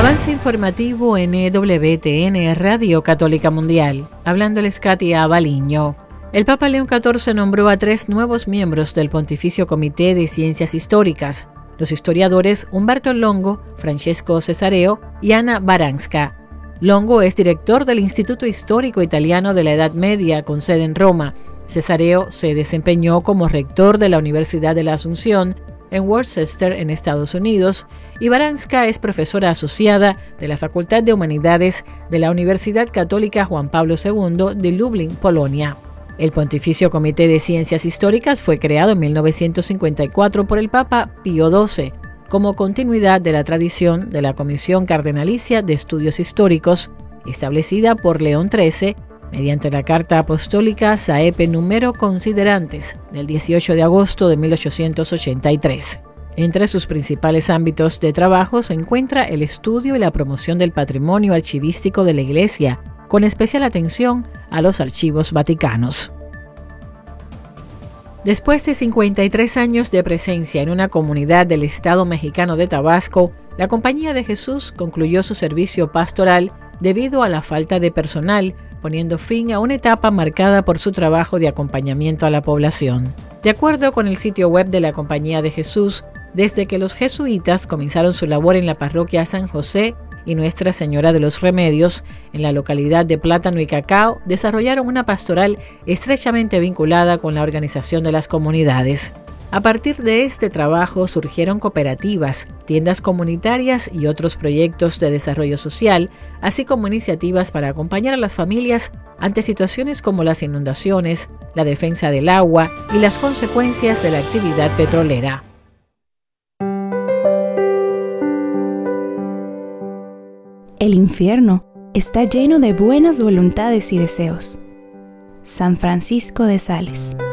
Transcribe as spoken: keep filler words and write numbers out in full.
Avance informativo en E W T N Radio Católica Mundial. Hablándoles Katia Baliño. El Papa León catorce nombró a tres nuevos miembros del Pontificio Comité de Ciencias Históricas, los historiadores Umberto Longo, Francesco Cesareo y Ana Baranska. Longo es director del Instituto Histórico Italiano de la Edad Media, con sede en Roma. Cesareo se desempeñó como rector de la Universidad de la Asunción en Worcester, en Estados Unidos, y Baranska es profesora asociada de la Facultad de Humanidades de la Universidad Católica Juan Pablo segundo de Lublin, Polonia. El Pontificio Comité de Ciencias Históricas fue creado en mil novecientos cincuenta y cuatro por el Papa Pío doce, como continuidad de la tradición de la Comisión Cardenalicia de Estudios Históricos, establecida por León trece, mediante la Carta Apostólica Saepe Numero Considerantes del dieciocho de agosto de mil ochocientos ochenta y tres. Entre sus principales ámbitos de trabajo se encuentra el estudio y la promoción del patrimonio archivístico de la Iglesia, con especial atención a los archivos vaticanos. Después de cincuenta y tres años de presencia en una comunidad del estado mexicano de Tabasco, la Compañía de Jesús concluyó su servicio pastoral debido a la falta de personal, poniendo fin a una etapa marcada por su trabajo de acompañamiento a la población. De acuerdo con el sitio web de la Compañía de Jesús, desde que los jesuitas comenzaron su labor en la parroquia San José y Nuestra Señora de los Remedios, en la localidad de Plátano y Cacao, desarrollaron una pastoral estrechamente vinculada con la organización de las comunidades. A partir de este trabajo surgieron cooperativas, tiendas comunitarias y otros proyectos de desarrollo social, así como iniciativas para acompañar a las familias ante situaciones como las inundaciones, la defensa del agua y las consecuencias de la actividad petrolera. El infierno está lleno de buenas voluntades y deseos. San Francisco de Sales.